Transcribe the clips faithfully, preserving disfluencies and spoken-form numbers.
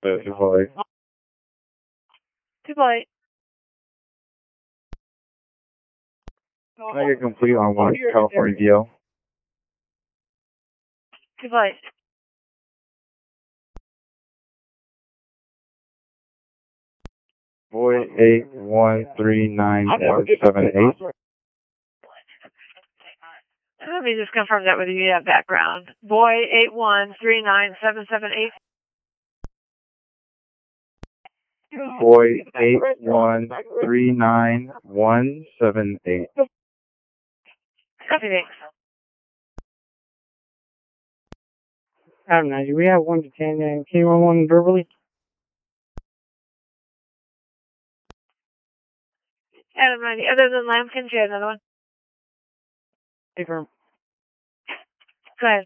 That's too polite. Too polite. Can I get complete on one California D L? Too polite. Boy eight one three nine one seven eight. Let me just confirm that with you. You have background. Boy eight one three nine seven seven eight. Boy eight one three nine one seven eight. Copy, thanks. Adam nine, do we have one to ten and K one one verbally? Adam ninety. Other than Lambkins, you have another one? Confirm. Go ahead.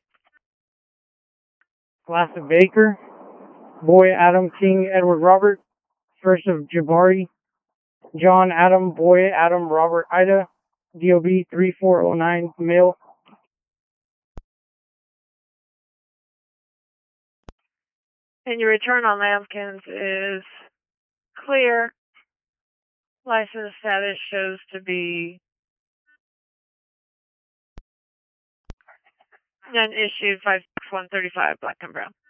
Last of Baker. Boy Adam King Edward Robert. First of Jabari. John Adam Boy Adam Robert Ida. D O B three four zero nine male. And your return on Lambkins is clear. License status shows to be none issued five six one thirty-five black and brown.